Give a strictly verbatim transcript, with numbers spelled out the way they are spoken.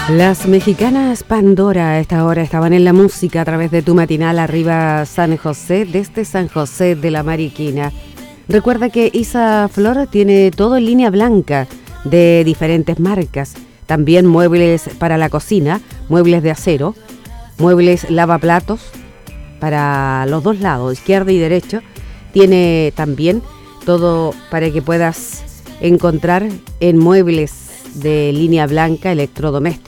Las mexicanas Pandora a esta hora estaban en la música a través de tu matinal Arriba San José, desde San José de la Mariquina. Recuerda que Isa Flor tiene todo en línea blanca de diferentes marcas. También muebles para la cocina, muebles de acero, muebles lavaplatos para los dos lados, izquierdo y derecho. Tiene también todo para que puedas encontrar en muebles de línea blanca electrodomésticos.